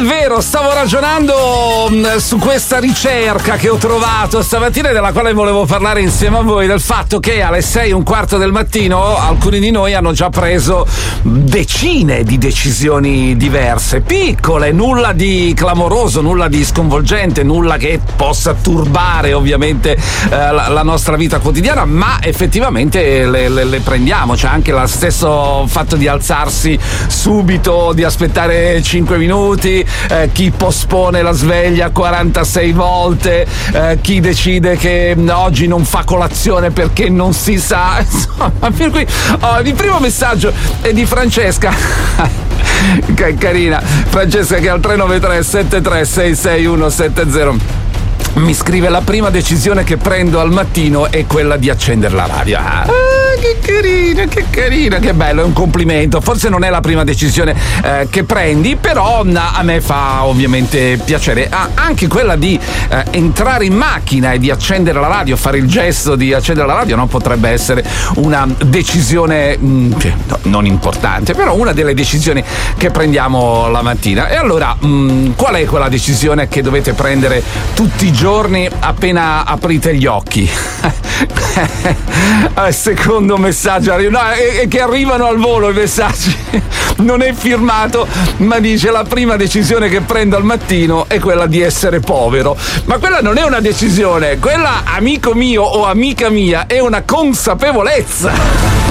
vero, stavo ragionando su questa ricerca che ho trovato stamattina, della quale volevo parlare insieme a voi, del fatto che alle 6:15 del mattino alcuni di noi hanno già preso decine di decisioni diverse, piccole, nulla di clamoroso, nulla di sconvolgente, nulla che possa turbare ovviamente la nostra vita quotidiana, ma effettivamente le prendiamo. C'è anche lo stesso fatto di alzarsi subito, di aspettare 5 minuti, chi pospone la sveglia 46 volte, chi decide che oggi non fa colazione perché non si sa, insomma, per cui il primo messaggio è di Francesca carina, Francesca, che al 393 73 66170 mi scrive: la prima decisione che prendo al mattino è quella di accendere la radio. Che carina, che bello, è un complimento. Forse non è la prima decisione che prendi, però a me fa ovviamente piacere. Anche quella di entrare in macchina e di accendere la radio, fare il gesto di accendere la radio, non potrebbe essere una decisione non importante, però una delle decisioni che prendiamo la mattina. E allora qual è quella decisione che dovete prendere tutti i giorni appena aprite gli occhi? Secondo messaggio, è che arrivano al volo i messaggi, non è firmato, ma dice: la prima decisione che prendo al mattino è quella di essere povero. Ma quella non è una decisione, quella, amico mio o amica mia, è una consapevolezza.